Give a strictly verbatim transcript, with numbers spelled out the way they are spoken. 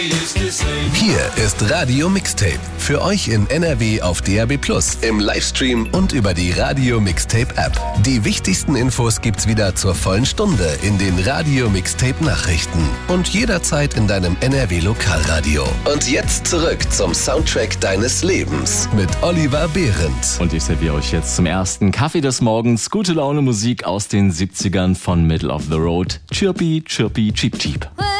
Hier ist Radio Mixtape. Für euch in N R W auf D A B plus, im Livestream und über die Radio Mixtape App. Die wichtigsten Infos gibt's wieder zur vollen Stunde in den Radio Mixtape Nachrichten und jederzeit in deinem N R W Lokalradio. Und jetzt zurück zum Soundtrack deines Lebens mit Oliver Behrendt. Und ich serviere euch jetzt zum ersten Kaffee des Morgens gute Laune Musik aus den siebzigern von Middle of the Road. Chirpy, Chirpy, Cheep, Cheep.